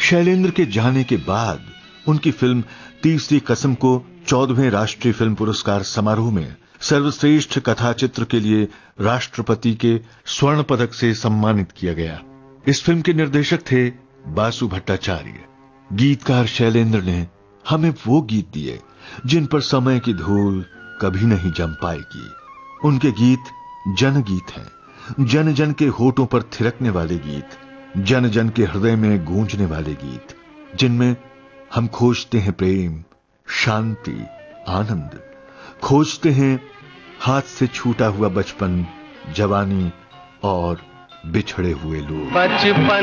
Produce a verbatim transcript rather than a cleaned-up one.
शैलेंद्र के जाने के बाद उनकी फिल्म तीसरी कसम को चौदहवें राष्ट्रीय फिल्म पुरस्कार समारोह में सर्वश्रेष्ठ कथा चित्र के लिए राष्ट्रपति के स्वर्ण पदक से सम्मानित किया गया। इस फिल्म के निर्देशक थे बासु भट्टाचार्य। गीतकार शैलेंद्र ने हमें वो गीत दिए जिन पर समय की धूल कभी नहीं जम पाएगी। उनके गीत जनगीत हैं, जन जन के होठों पर थिरकने वाले गीत, जन जन के हृदय में गूंजने वाले गीत, जिनमें हम खोजते हैं प्रेम, शांति, आनंद, खोजते हैं हाथ से छूटा हुआ बचपन, जवानी और बिछड़े हुए लोग।